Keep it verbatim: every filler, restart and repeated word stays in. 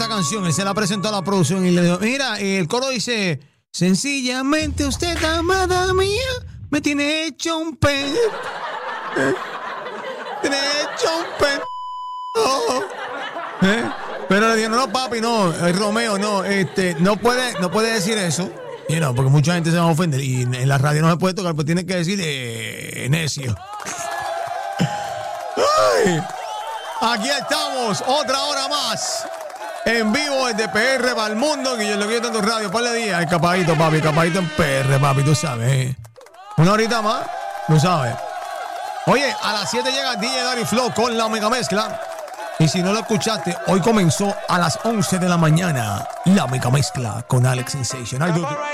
canción, él se la presentó a la producción y le dijo, mira, el coro dice, sencillamente usted, amada mía, me tiene hecho un pen. ¿Eh? Tiene hecho un pen. Oh. ¿Eh? Pero le dijeron, no, papi, no, el Romeo, no, este, no puede, no puede decir eso. You know, porque mucha gente se va a ofender y en la radio no se puede tocar, pues tiene que decir eh, necio. Ay, aquí estamos, otra hora más. En vivo desde P R para el mundo, que yo lo quiero tanto radio. Par de días, escapadito, papi, escapadito en P R, papi, tú sabes. ¿Eh? Una horita más, tú sabes. Oye, a las siete llega D J Daddy Flow con la mega mezcla. Y si no lo escuchaste, hoy comenzó a las once de la mañana la mega mezcla con Alex Sensation.